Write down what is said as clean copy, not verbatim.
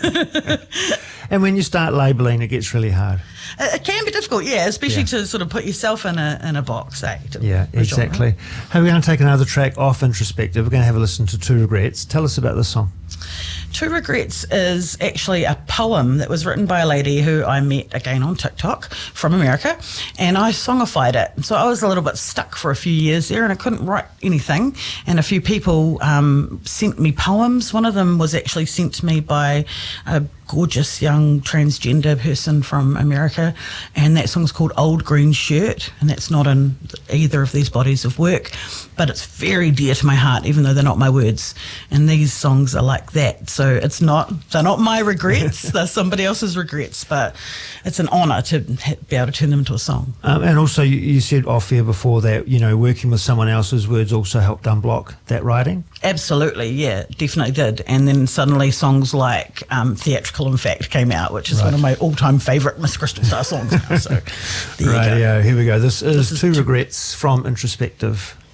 And when you start labelling, it gets really hard. It can be difficult, especially to sort of put yourself in a box, Yeah, exactly. Hey, we're going to take another track off Introspective. We're going to have a listen to Two Regrets. Tell us about this song. Two Regrets is actually a poem that was written by a lady who I met again on TikTok from America, and I songified it. So I was a little bit stuck for a few years there, and I couldn't write anything. And a few people sent me poems. One of them was actually sent to me by a gorgeous young transgender person from America, and that song's called Old Green Shirt, and that's not in either of these bodies of work, but it's very dear to my heart, even though they're not my words. And these songs are like that, so they're not my regrets, they're somebody else's regrets, but it's an honour to be able to turn them into a song. And also you said off air before that, working with someone else's words also helped unblock that writing? Absolutely, yeah, definitely did. And then suddenly songs like Theatrical In Fact came out, which is one of my all-time favourite Miss Crystal Star songs now. So there you go. Here we go. This is Two Regrets from Introspective.